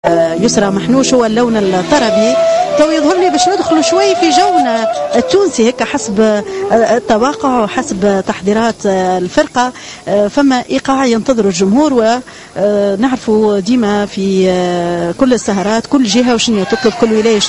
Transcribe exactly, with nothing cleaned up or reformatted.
يسرى محنوش هو اللون الطربي. تو يظهر لي باش ندخلوا شوي في جونا التونسي هيك حسب التوقع وحسب تحضيرات الفرقة. فما إيقاع ينتظر الجمهور، ونعرفوا ديما في كل السهرات كل جهة وشنو تطلب، كل ولاية